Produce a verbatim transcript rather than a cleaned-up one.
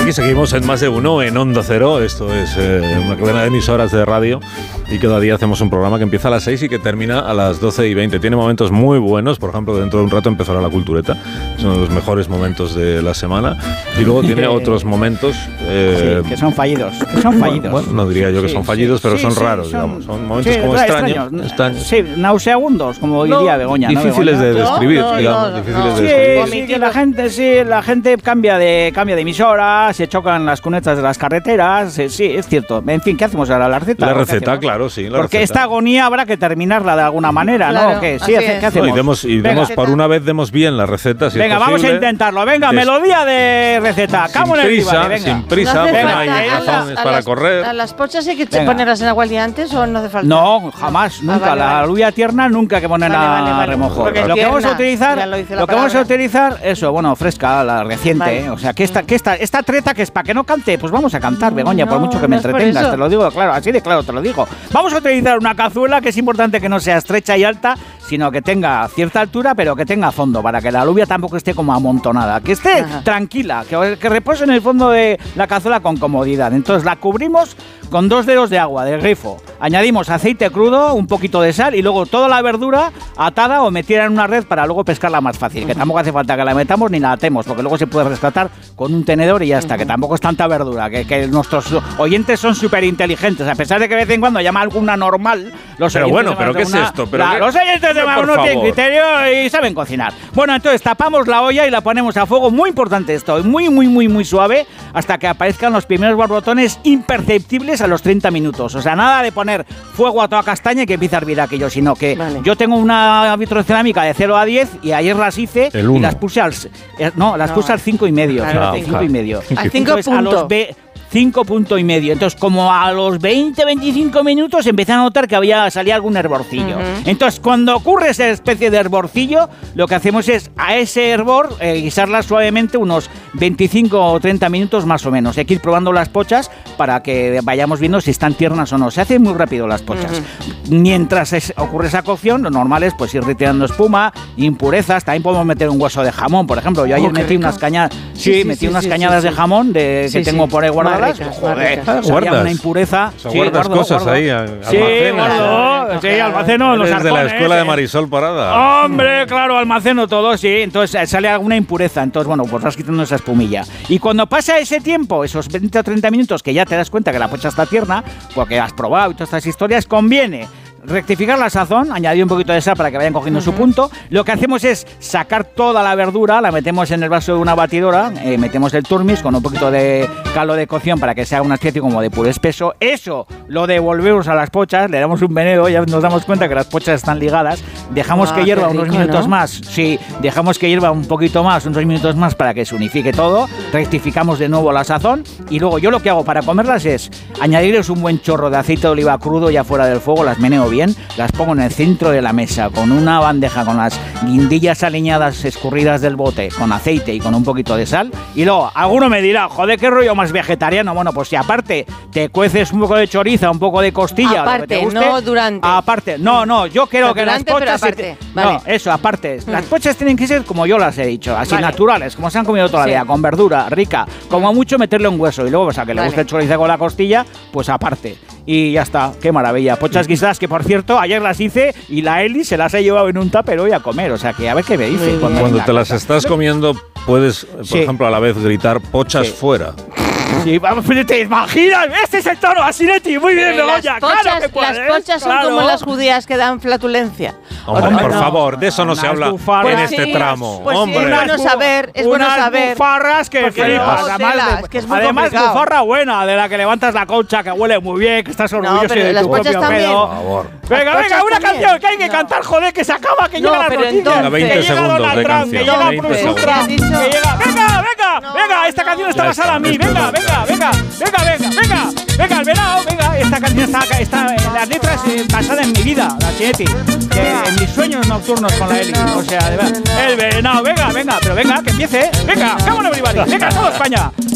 Aquí seguimos en Más de Uno, en Onda Cero. Esto es eh, una cadena de emisoras de radio y cada día hacemos un programa que empieza a las seis y que termina a las doce y veinte. Tiene momentos muy buenos, por ejemplo, dentro de un rato empezará la cultureta. Son los mejores momentos de la semana. Y luego tiene otros momentos... Eh, sí, que son fallidos. Que son fallidos. Bueno, no diría yo que sí, son fallidos, sí, pero sí, son sí, raros, son, digamos. Son momentos sí, como extraños. extraños. extraños. Sí, nauseabundos, como no, diría Begoña. Difíciles ¿no, de describir, no, no, digamos. No, no, difíciles no. de sí, describir. Sí, que la gente, sí, la gente cambia de, cambia de emisora, se chocan las cunetas de las carreteras. Sí, sí, es cierto. En fin, ¿qué hacemos ahora? ¿La receta? La receta, claro, sí. La Porque receta. esta agonía habrá que terminarla de alguna manera, claro, ¿no? ¿Qué? Sí, ¿qué hacemos? No, y demos, y demos por una vez demos bien la receta, si venga, es vamos a intentarlo. Venga, Des... melodía de receta. Sin prisa, venga. Sin prisa, no porque falta, hay a razones las, para las, correr. ¿A las pochas hay que venga. ponerlas en agua al día antes o no hace falta? No, jamás, nunca. Ah, vale, la vale. alubia tierna nunca hay que ponerla vale, vale, vale. a remojo. Porque lo que vamos a utilizar, lo, lo que vamos a utilizar, eso, bueno, fresca, la reciente. Vale. O sea, que esta, que esta, esta treta que es para que no cante, pues vamos a cantar, Begoña, no, por mucho que me no entretengas, te lo digo, claro, así de claro te lo digo. Vamos a utilizar una cazuela que es importante que no sea estrecha y alta, sino que tenga cierta altura, pero que tenga fondo, para que la alubia tampoco esté como amontonada, que esté Ajá. tranquila, que, que repose en el fondo de la cazuela con comodidad. Entonces la cubrimos con dos dedos de agua del grifo, añadimos aceite crudo, un poquito de sal y luego toda la verdura atada o metida en una red para luego pescarla más fácil, que tampoco hace falta que la metamos ni la atemos, porque luego se puede rescatar con un tenedor y ya está, que tampoco es tanta verdura, que, que nuestros oyentes son súper inteligentes, a pesar de que de vez en cuando llama alguna normal, los pero bueno, pero ¿qué una, es esto? ¿Pero la, qué? Los oyentes de Más de Uno tienen criterio y saben cocinar. Bueno, entonces tapamos la olla y la ponemos a fuego, muy importante esto, muy, muy, muy, muy suave, hasta que aparezcan los primeros borbotones imperceptibles a los treinta minutos. O sea, nada de poner fuego a toda castaña y que empiece a hervir aquello, sino que vale. yo tengo una vitrocerámica de cero a diez y ayer las hice y las puse al... No, las no. puse al cinco y medio. Claro, cinco y medio. Al cinco puntos. cinco punto y medio. Entonces, como a los veinte, veinticinco minutos empecé a notar que había salía algún hervorcillo. Uh-huh. Entonces, cuando ocurre esa especie de hervorcillo, lo que hacemos es a ese hervor eh, guisarla suavemente unos veinticinco o treinta minutos más o menos. Hay que ir probando las pochas para que vayamos viendo si están tiernas o no. Se hacen muy rápido las pochas. Uh-huh. Mientras es, ocurre esa cocción, lo normal es pues ir retirando espuma, impurezas. También podemos meter un hueso de jamón, por ejemplo. Yo ayer oh, metí rico. unas cañadas, sí, sí, sí, metí sí, unas sí, cañadas sí, de jamón de, sí, que sí. tengo por ahí guardadas. Ricas, joder, guardas una impureza. O sea, sí, guardas guardo, cosas guardo. ahí, sí, guardo, sí, almaceno los Desde la escuela de Marisol Parada. Hombre, claro, almaceno todo, sí. Entonces sale alguna impureza. Entonces, bueno, pues vas quitando esa espumilla. Y cuando pasa ese tiempo, esos veinte o treinta minutos, que ya te das cuenta que la pocha está tierna, porque has probado y todas estas historias, conviene rectificar la sazón, añadir un poquito de sal para que vayan cogiendo uh-huh. su punto. Lo que hacemos es sacar toda la verdura, la metemos en el vaso de una batidora, eh, metemos el turmis con un poquito de caldo de cocción para que sea una especie como de puré espeso. Eso lo devolvemos a las pochas, le damos un veneno, ya nos damos cuenta que las pochas están ligadas. Dejamos oh, que hierva rico, unos minutos ¿no? más. Sí, dejamos que hierva un poquito más, unos minutos más para que se unifique todo. Rectificamos de nuevo la sazón y luego yo lo que hago para comerlas es añadirles un buen chorro de aceite de oliva crudo ya fuera del fuego, las meneo bien, las pongo en el centro de la mesa con una bandeja con las guindillas aliñadas escurridas del bote, con aceite y con un poquito de sal. Y luego, alguno me dirá, joder, qué rollo más vegetariano. Bueno, pues si aparte te cueces un poco de choriza, un poco de costilla, aparte, lo que te guste, no durante. Aparte, no, no, yo creo que durante, las pochas... Aparte, te, vale. No, eso, aparte. Mm. Las pochas tienen que ser como yo las he dicho, así vale. naturales, como se han comido toda la vida, sí. con verdura, rica. Como mucho meterle un hueso y luego, o sea, que le vale. guste el chorizo con la costilla, pues aparte. Y ya está, qué maravilla. Pochas guisadas que, por cierto, ayer las hice y la Eli se las ha llevado en un tupper hoy a comer. O sea, que a ver qué me dice. Cuando, cuando te las estás comiendo, puedes, por sí. ejemplo, a la vez gritar pochas sí. fuera. Sí, vamos, te imaginas, este es el tono, Asinetti, muy bien, Begoña, claro que puedes. Las pochas son claro. como las judías que dan flatulencia. Hombre, por no, favor, de eso no se habla bufarras. en pues este sí, tramo. Pues hombre. sí, es bueno saber, es bueno saber. Unas bufarras que flipas. Además, es que es muy además complicado. bufarra buena, de la que levantas la concha, que huele muy bien, que estás orgulloso no, pero de las tu pochas propio también. pedo. Por favor. Venga, las venga, una también. canción que hay que no. cantar, joder, que se acaba, que no, llega la pero noticia. entonces, veinte que llega segundos Donald de Trump, canción. que llega veinte Bruce segundos. Trump, que llega... Venga, venga, no, venga, esta no. canción está Ya basada en mí, está, venga, esto venga, venga, venga, venga, venga, venga, el venado, venga, esta canción está, está en las letras eh, basada en mi vida, la Chinetti, en mis sueños nocturnos con la Eli, o sea, de verdad, el venado, venga, venga, pero venga, que empiece, venga, come on everybody, venga, toda España.